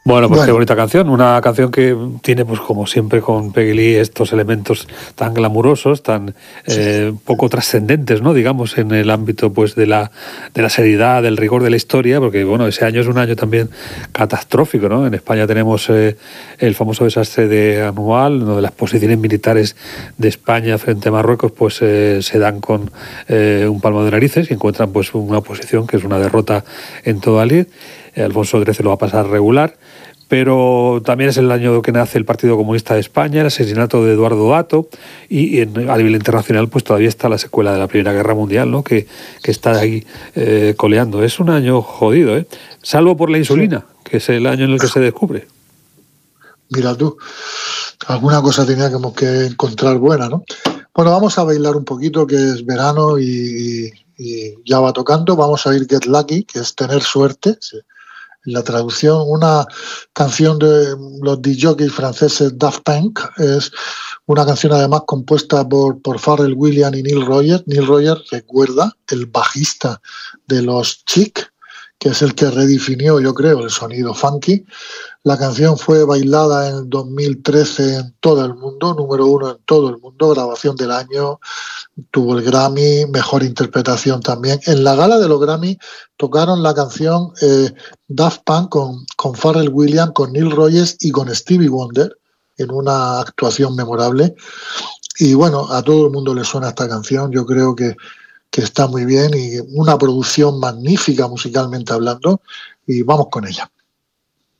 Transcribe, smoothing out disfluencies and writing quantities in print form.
Bueno, pues qué Bueno, bonita canción, una canción que tiene, pues como siempre con Peggy Lee, estos elementos tan glamurosos, tan sí, poco trascendentes, ¿no? Digamos, en el ámbito pues de la seriedad, del rigor de la historia, porque bueno, ese año es un año también catastrófico, ¿no? En España tenemos el famoso desastre de Anual, donde las posiciones militares de España frente a Marruecos pues se dan con un palmo de narices y encuentran pues una posición que es una derrota en toda lid. Alfonso XIII lo va a pasar regular, pero también es el año que nace el Partido Comunista de España, el asesinato de Eduardo Dato, y a nivel internacional pues todavía está la secuela de la Primera Guerra Mundial, ¿no? que está ahí coleando. Es un año jodido, ¿eh? Salvo por la sí, insulina, que es el año en el que se descubre. mira tú, alguna cosa teníamos que encontrar buena, ¿no? Bueno, vamos a bailar un poquito, que es verano y ya va tocando. Vamos a ir Get Lucky, que es tener suerte. Sí. En la traducción, una canción de los DJs franceses Daft Punk, es una canción además compuesta por Pharrell Williams y Neil Rogers. Neil Rogers, recuerda, el bajista de los Chic, que es el que redefinió, yo creo, el sonido funky. La canción fue bailada en 2013 en todo el mundo, número uno en todo el mundo, grabación del año, tuvo el Grammy, mejor interpretación también. En la gala de los Grammy tocaron la canción Daft Punk con Pharrell Williams, con Neil Rogers y con Stevie Wonder en una actuación memorable. Y bueno, a todo el mundo le suena esta canción, yo creo que está muy bien y una producción magnífica musicalmente hablando y vamos con ella.